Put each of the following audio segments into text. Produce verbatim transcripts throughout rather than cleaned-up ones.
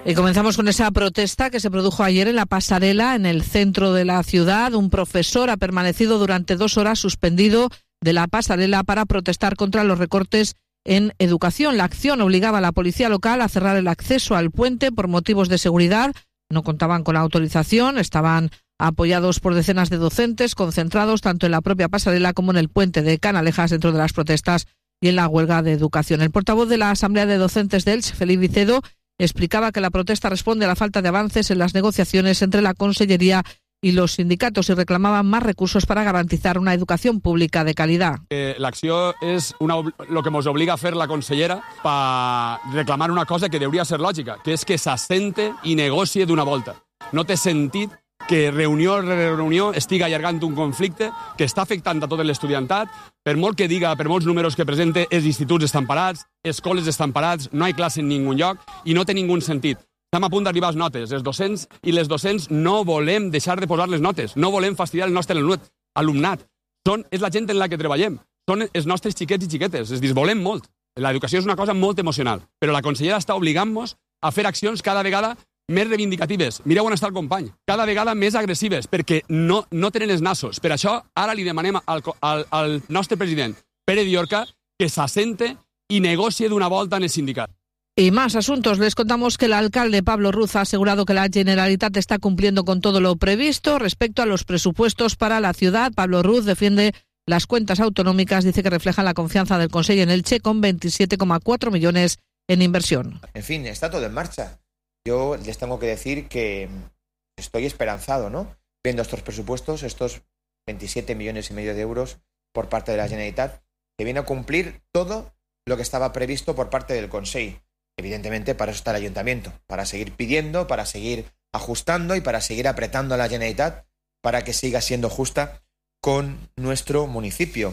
Y comenzamos con esa protesta que se produjo ayer en la pasarela, en el centro de la ciudad. Un profesor ha permanecido durante dos horas suspendido de la pasarela para protestar contra los recortes en educación. La acción obligaba a la policía local a cerrar el acceso al puente por motivos de seguridad. No contaban con la autorización, estaban apoyados por decenas de docentes concentrados tanto en la propia pasarela como en el puente de Canalejas dentro de las protestas y en la huelga de educación. El portavoz de la Asamblea de Docentes de Elche, Felipe Vicedo, explicaba que la protesta responde a la falta de avances en las negociaciones entre la Consellería y los sindicatos y reclamaban más recursos para garantizar una educación pública de calidad. Eh, L'acció és una, lo que ens obliga a fer la consellera per reclamar una cosa que hauria de ser lògica, que és que s'assente i negocie d'una volta. No té sentit que reunió rere reunió estigui allargant un conflicte que està afectant a tot l'estudiantat. Per molt que diga, per molts números que presente, els instituts estan parats, escoles estan parats, no hi ha classe en ningun lloc i no té ningun sentit. Estem a punt d'arribar a les notes. Els docents i les docents no volem deixar de posar les notes, no volem fastidiar el nostre alumnat. Són, és la gent en la que treballem, són els nostres xiquets i xiquetes, és dir, volem molt. L'educació és una cosa molt emocional, però la consellera està obligant-nos a fer accions cada vegada més reivindicatives. Mireu on està el company. Cada vegada més agressives, perquè no, no tenen els nassos. Per això, ara li demanem al, al, al nostre president, Pere Diorca, que s'assente i negocie d'una volta en el sindicat. Y más asuntos. Les contamos que el alcalde Pablo Ruz ha asegurado que la Generalitat está cumpliendo con todo lo previsto respecto a los presupuestos para la ciudad. Pablo Ruz defiende las cuentas autonómicas, dice que reflejan la confianza del Consejo en Elche con veintisiete coma cuatro millones en inversión. En fin, está todo en marcha. Yo les tengo que decir que estoy esperanzado, ¿no? Viendo estos presupuestos, estos veintisiete millones y medio de euros por parte de la Generalitat, que viene a cumplir todo lo que estaba previsto por parte del Consejo. Evidentemente, para eso está el Ayuntamiento, para seguir pidiendo, para seguir ajustando y para seguir apretando a la Generalitat para que siga siendo justa con nuestro municipio.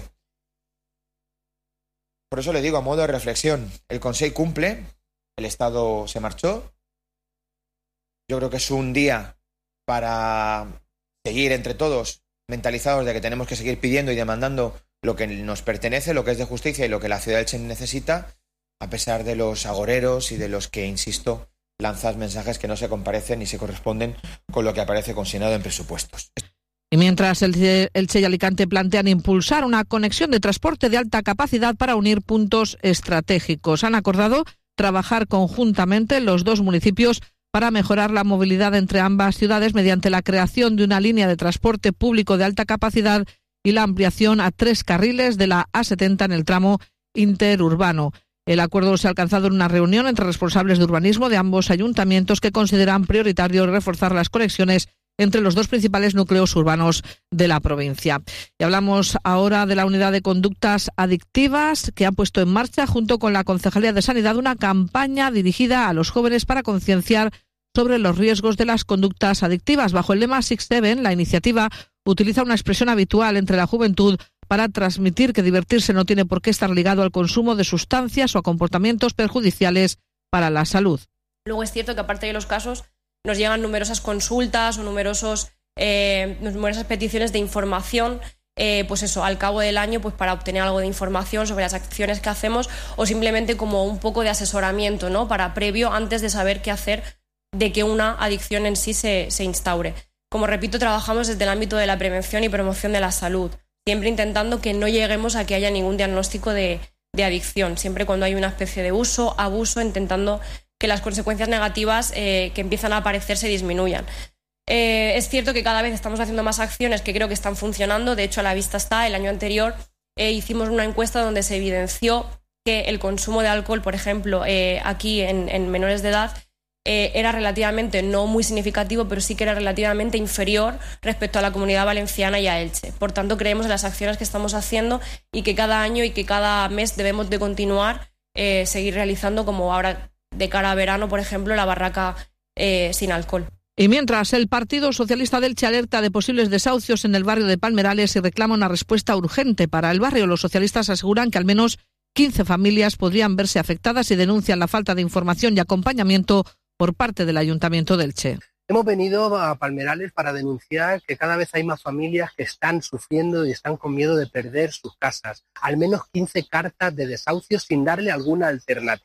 Por eso le digo, a modo de reflexión, el Consejo cumple, el Estado se marchó. Yo creo que es un día para seguir entre todos mentalizados de que tenemos que seguir pidiendo y demandando lo que nos pertenece, lo que es de justicia y lo que la ciudad de Elche necesita, a pesar de los agoreros y de los que, insisto, lanzan mensajes que no se comparecen ni se corresponden con lo que aparece consignado en presupuestos. Y mientras el Elche y Alicante plantean impulsar una conexión de transporte de alta capacidad para unir puntos estratégicos, han acordado trabajar conjuntamente los dos municipios para mejorar la movilidad entre ambas ciudades mediante la creación de una línea de transporte público de alta capacidad y la ampliación a tres carriles de la A setenta en el tramo interurbano. El acuerdo se ha alcanzado en una reunión entre responsables de urbanismo de ambos ayuntamientos que consideran prioritario reforzar las conexiones entre los dos principales núcleos urbanos de la provincia. Y hablamos ahora de la Unidad de Conductas Adictivas, que ha puesto en marcha, junto con la Concejalía de Sanidad, una campaña dirigida a los jóvenes para concienciar sobre los riesgos de las conductas adictivas. Bajo el lema Six Seven, la iniciativa utiliza una expresión habitual entre la juventud para transmitir que divertirse no tiene por qué estar ligado al consumo de sustancias o a comportamientos perjudiciales para la salud. Luego es cierto que, aparte de los casos, nos llegan numerosas consultas o numerosos, eh, numerosas peticiones de información, eh, pues eso, al cabo del año, pues para obtener algo de información sobre las acciones que hacemos o simplemente como un poco de asesoramiento, ¿no? Para previo, antes de saber qué hacer, de que una adicción en sí se, se instaure. Como repito, trabajamos desde el ámbito de la prevención y promoción de la salud, siempre intentando que no lleguemos a que haya ningún diagnóstico de, de adicción, siempre cuando hay una especie de uso, abuso, intentando que las consecuencias negativas eh, que empiezan a aparecer se disminuyan. Eh, es cierto que cada vez estamos haciendo más acciones que creo que están funcionando. De hecho, a la vista está, el año anterior eh, hicimos una encuesta donde se evidenció que el consumo de alcohol, por ejemplo, eh, aquí en, en menores de edad, eh, era relativamente, no muy significativo, pero sí que era relativamente inferior respecto a la Comunidad Valenciana y a Elche. Por tanto, creemos en las acciones que estamos haciendo y que cada año y que cada mes debemos de continuar, eh, seguir realizando, como ahora de cara a verano, por ejemplo, la barraca eh, sin alcohol. Y mientras, el Partido Socialista de Elche alerta de posibles desahucios en el barrio de Palmerales y reclama una respuesta urgente para el barrio. Los socialistas aseguran que al menos quince familias podrían verse afectadas y denuncian la falta de información y acompañamiento por parte del Ayuntamiento de Elche. Hemos venido a Palmerales para denunciar que cada vez hay más familias que están sufriendo y están con miedo de perder sus casas. Al menos quince cartas de desahucio sin darle alguna alternativa.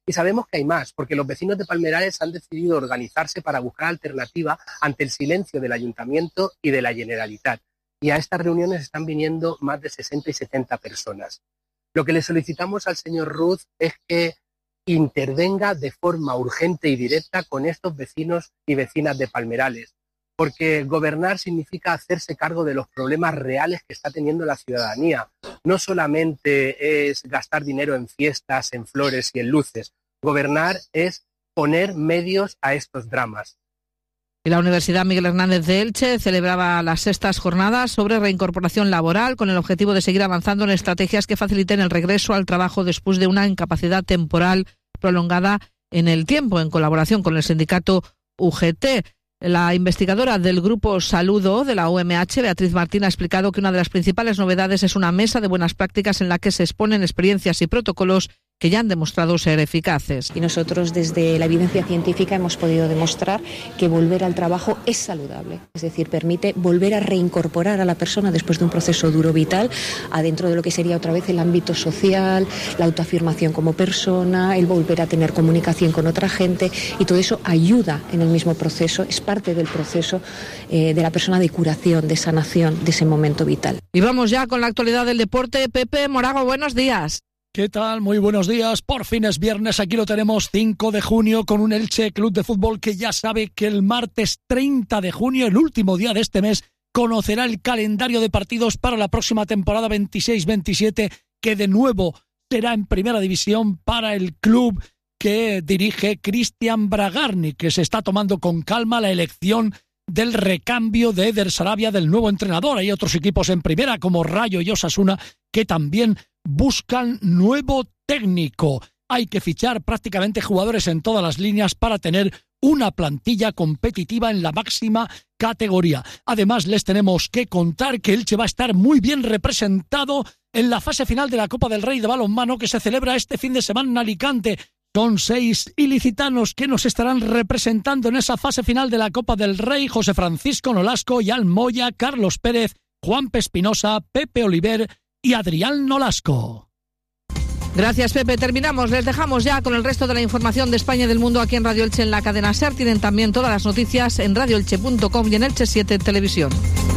Y sabemos que hay más, porque los vecinos de Palmerales han decidido organizarse para buscar alternativa ante el silencio del Ayuntamiento y de la Generalitat. Y a estas reuniones están viniendo más de sesenta y setenta personas. Lo que le solicitamos al señor Ruz es que intervenga de forma urgente y directa con estos vecinos y vecinas de Palmerales, porque gobernar significa hacerse cargo de los problemas reales que está teniendo la ciudadanía. No solamente es gastar dinero en fiestas, en flores y en luces. Gobernar es poner medios a estos dramas. Y la Universidad Miguel Hernández de Elche celebraba las sextas jornadas sobre reincorporación laboral con el objetivo de seguir avanzando en estrategias que faciliten el regreso al trabajo después de una incapacidad temporal prolongada en el tiempo, en colaboración con el sindicato U G T. La investigadora del Grupo Saludo de la U M H, Beatriz Martín, ha explicado que una de las principales novedades es una mesa de buenas prácticas en la que se exponen experiencias y protocolos que ya han demostrado ser eficaces. Y nosotros desde la evidencia científica hemos podido demostrar que volver al trabajo es saludable, es decir, permite volver a reincorporar a la persona después de un proceso duro vital adentro de lo que sería otra vez el ámbito social, la autoafirmación como persona, el volver a tener comunicación con otra gente, y todo eso ayuda en el mismo proceso, es parte del proceso eh, de la persona de curación, de sanación de ese momento vital. Y vamos ya con la actualidad del deporte. Pepe Morago, buenos días. ¿Qué tal? Muy buenos días. Por fin es viernes, aquí lo tenemos, cinco de junio, con un Elche Club de Fútbol que ya sabe que el martes treinta de junio, el último día de este mes, conocerá el calendario de partidos para la próxima temporada veintiséis veintisiete, que de nuevo será en primera división para el club que dirige Cristian Bragarni, que se está tomando con calma la elección del recambio de Eder Sarabia, del nuevo entrenador. Hay otros equipos en primera como Rayo y Osasuna que también buscan nuevo técnico. Hay que fichar prácticamente jugadores en todas las líneas para tener una plantilla competitiva en la máxima categoría. Además, les tenemos que contar que Elche va a estar muy bien representado en la fase final de la Copa del Rey de balonmano que se celebra este fin de semana en Alicante. Son seis ilicitanos que nos estarán representando en esa fase final de la Copa del Rey: José Francisco Nolasco, Jan Moya, Carlos Pérez, Juan Espinosa, Pepe Oliver y Adrián Nolasco. Gracias, Pepe. Terminamos. Les dejamos ya con el resto de la información de España y del mundo aquí en Radio Elche en la cadena SER. Tienen también todas las noticias en radio elche punto com y en Elche siete Televisión.